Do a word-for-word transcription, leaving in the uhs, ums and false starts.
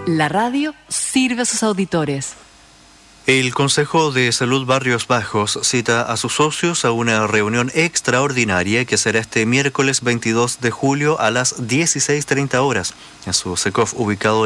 La radio sirve a sus auditores. El Consejo de Salud Barrios Bajos cita a sus socios a una reunión extraordinaria que será este miércoles veintidós de julio a las dieciséis treinta horas en su SECOF ubicado